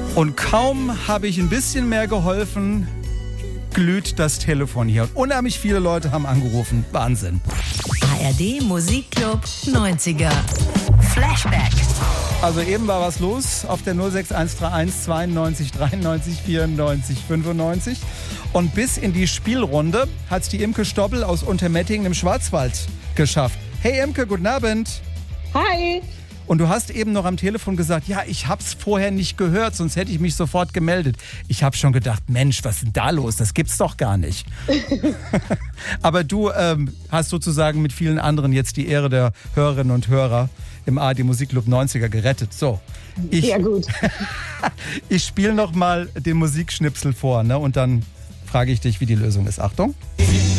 Und kaum habe ich ein bisschen mehr geholfen, glüht das Telefon hier. Und unheimlich viele Leute haben angerufen. Wahnsinn. ARD Musikclub 90er. Flashback. Also eben war was los auf der 06131 92 93 94 95. Und bis in die Spielrunde hat es die Imke Stoppel aus Untermettingen im Schwarzwald geschafft. Hey Imke, guten Abend. Hi. Und du hast eben noch am Telefon gesagt, ja, ich hab's vorher nicht gehört, sonst hätte ich mich sofort gemeldet. Ich habe schon gedacht, Mensch, was ist denn da los? Das gibt's doch gar nicht. Aber du hast sozusagen mit vielen anderen jetzt die Ehre der Hörerinnen und Hörer im ARD Musikclub 90er gerettet. So, Ja gut. ich spiele noch mal den Musikschnipsel vor, ne? Und dann frage ich dich, wie die Lösung ist. Achtung.